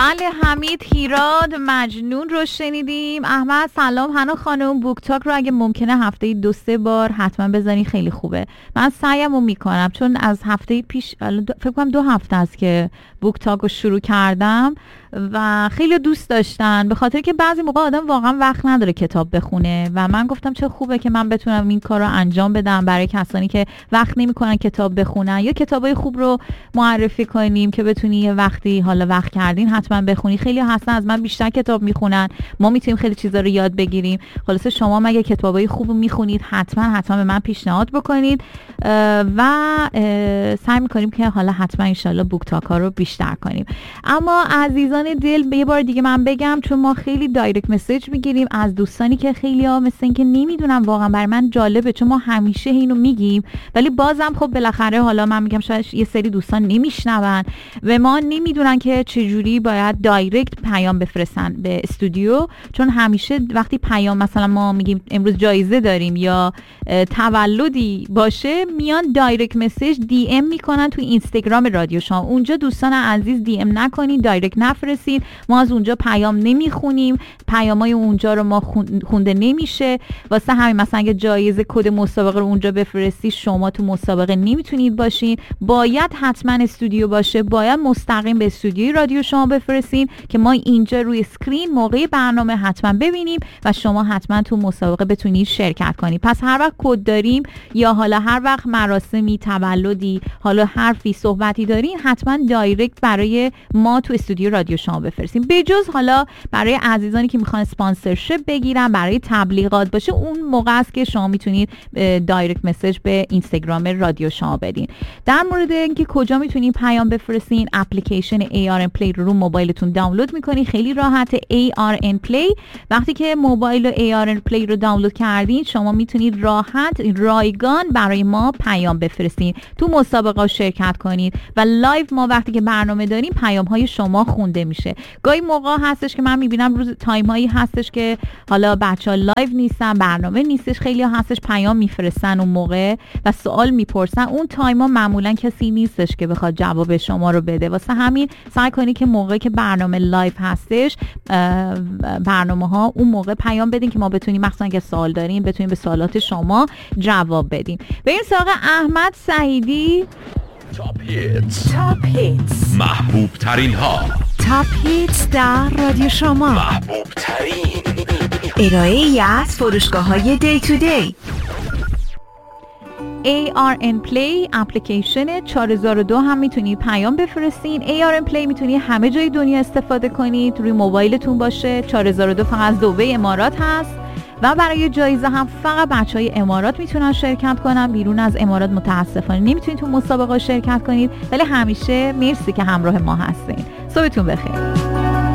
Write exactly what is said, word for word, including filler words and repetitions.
بله، حمید هیراد مجنون رو شنیدیم. احمد سلام. حنا خانم، بوک تاک رو اگه ممکنه هفته دو سه بار حتما بزنی، خیلی خوبه. من سعیم رو میکنم چون از هفته پیش فکر کنم دو هفته است که بوک تاک رو شروع کردم و خیلی دوست داشتن، به خاطر که بعضی موقع آدم واقعا وقت نداره کتاب بخونه و من گفتم چه خوبه که من بتونم این کار رو انجام بدم برای کسانی که وقت نمی‌کنن کتاب بخونن، یا کتابای خوب رو معرفی کنیم که بتونی یه وقتی حالا وقت کردین حتما بخونی. خیلی هستن از من بیشتر کتاب میخونن، ما میتونیم خیلی چیزا رو یاد بگیریم. خلاصه شما مگه کتابای خوب رو میخونید حتما حتما به من پیشنهاد بکنید و سعی می‌کنیم که حالا حتما ان شاءالله بوک تاک ها رو بیشتر کنیم. اما عزیزان دل، به یه بار دیگه من بگم، چون ما خیلی دایرکت مسیج میگیریم از دوستانی که خیلی ها مثل این که نمیدونم، واقعا برای من جالبه چون ما همیشه اینو میگیم ولی بازم خب بالاخره حالا من میگم شاید یه سری دوستان نمیشنون و ما نمیدونن که چجوری باید دایرکت پیام بفرستن به استودیو، چون همیشه وقتی پیام مثلا ما میگیم امروز جایزه داریم یا تولدی باشه، میان دایرکت مسیج دی ام میکنن تو اینستاگرام رادیو شما. اونجا دوستان عزیز دی ام نکنید، دایرکت نفرستید، ما از اونجا پیام نمیخونیم، پیامای اونجا رو ما خونده نمیشه. واسه همین مثلا اگه جایزه کد مسابقه رو اونجا بفرستی، شما تو مسابقه نمیتونید باشین، باید حتما استودیو باشه، باید مستقیم به استودیوی رادیو شما بفرستین که ما اینجا روی اسکرین موقع برنامه حتما ببینیم و شما حتما تو مسابقه بتونید شرکت کنید. پس هر وقت کد داریم یا حالا هر وقت مراسمی، تولدی، حالا حرفی صحبتی دارین، حتما دایرکت برای ما تو استودیو رادیو شما بفرستین. بجز حالا برای عزیزانی که میخوان اسپانسرشیپ بگیرن، برای تبلیغات باشه، اون موقع است که شما میتونید دایرکت مسیج به اینستاگرام رادیو شما بدین. در مورد اینکه کجا میتونین پیام بفرستین، اپلیکیشن ای آر ان Play رو رو موبایلتون دانلود میکنین، خیلی راحته. ای آر ان Play، وقتی که موبایل ای آر ان Play رو دانلود کردین، شما میتونید راحت رایگان برای ما پیام بفرستین، تو مسابقه شرکت کنید و لایو ما وقتی که برنامه داریم پیام های شما خونده میشه. گاهی موقع هستش که من میبینم روز تایم هایی هستش که حالا بچه‌ها لایو نیستن، برنامه نیستش، خیلی ها هستش پیام میفرستن اون موقع و سوال میپرسن، اون تایم ها معمولا کسی نیستش که بخواد جواب شما رو بده. واسه همین سعی کنید که موقعی که برنامه لایو هستش، برنامه ها اون موقع پیام بدین که ما بتونیم مثلا اگه سوال داریم بتونیم به سوالات شما جواب بدیم. بریم سراغ احمد سعیدی. تاپ هیتس، تاپ هیتس، محبوب ترین ها، تاپ هیتس در رادیو شما، محبوب ترین ارائه ای از فروشگاه های دی تو دی. ای آر ان Play اپلیکیشن چهار هزار و دو هم میتونید پیام بفرستین. ای آر ان Play میتونید همه جای دنیا استفاده کنید، روی موبایلتون باشه. چهار هزار و دو فقط دبی امارات هست و برای جایزه هم فقط بچهای امارات میتونن شرکت کنن، بیرون از امارات متاسفانه نمیتونید تو مسابقه شرکت کنید، ولی همیشه مرسی که همراه ما هستین. صبحتون بخیر.